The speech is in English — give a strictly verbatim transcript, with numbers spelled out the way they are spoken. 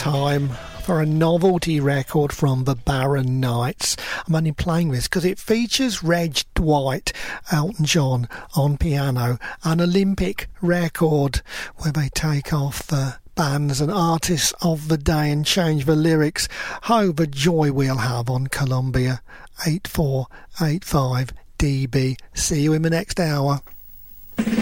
time for a novelty record from the Barron Knights. I'm only playing this because it features Reg Dwight, Elton John on piano, an Olympic record where they take off the bands and artists of the day and change the lyrics. Oh, the joy we'll have on Columbia eight four eight five D B. See you in the next hour.